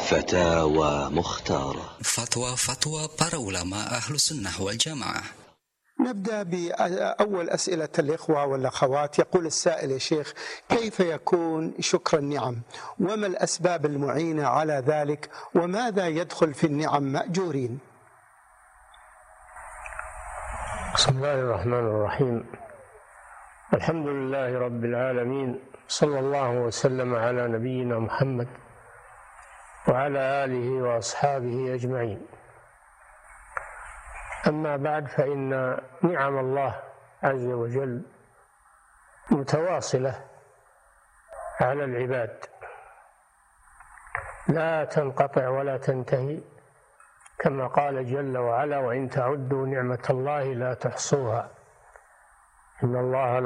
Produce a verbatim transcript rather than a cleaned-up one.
فتاوى مختارة. فتوى فتوى para ulama أهل السنة والجماعة. نبدأ بأول أسئلة الإخوة والأخوات. يقول السائل: يا شيخ، كيف يكون شكر النعم؟ وما الأسباب المعينة على ذلك؟ وماذا يدخل في النعم مأجورين؟ بسم الله الرحمن الرحيم. الحمد لله رب العالمين، صلى الله وسلم على نبينا محمد وعلى آله وأصحابه أجمعين. أما بعد، فإن نعم الله عز وجل متواصلة على العباد لا تنقطع ولا تنتهي، كما قال جل وعلا: وإن تعدوا نعمة الله لا تحصوها إن الله